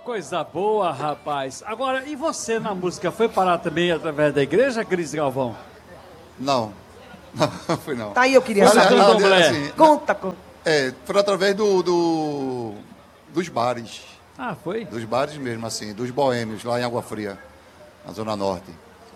Coisa boa, rapaz. Agora, e você na música? Foi parar também através da igreja, Cris Galvão? Não, não fui não. Tá aí, eu queria Conta, saber. Candomblé. Conta. Foi através dos bares. Ah, foi? Dos bares mesmo, assim, dos boêmios, lá em Água Fria, na Zona Norte.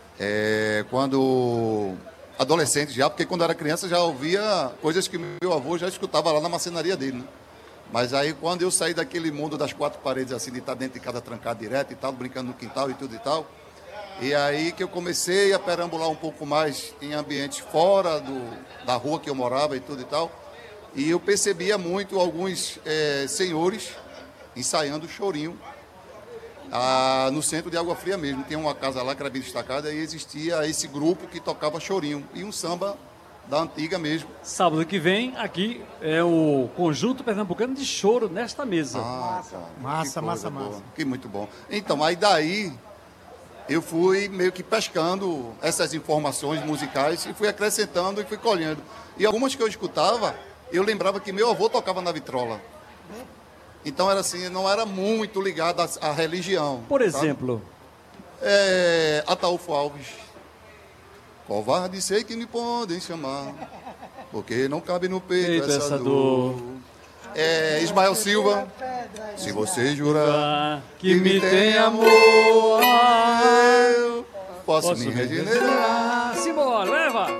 Quando adolescente já, porque quando eu era criança já ouvia coisas que meu avô já escutava lá na marcenaria dele, né? Mas aí quando eu saí daquele mundo das quatro paredes, assim, de estar dentro de casa trancado direto e tal, brincando no quintal e tudo e tal, e aí que eu comecei a perambular um pouco mais em ambientes fora da rua que eu morava e tudo e tal, e eu percebia muito alguns senhores ensaiando chorinho no centro de Água Fria mesmo. Tem uma casa lá que era bem destacada e existia esse grupo que tocava chorinho e um samba da antiga mesmo. Sábado que vem, aqui é o Conjunto Pernambucano de Choro nesta mesa. Massa. Que muito bom. Então, aí daí eu fui meio que pescando essas informações musicais e fui acrescentando e fui colhendo. E algumas que eu escutava, eu lembrava que meu avô tocava na vitrola. Então era assim, não era muito ligado à religião. Por exemplo? Ataúfo Alves. Covarde sei que me podem chamar, porque não cabe no peito essa dor. Ismael Silva. Se você jurar que me tem amor, eu posso me regenerar.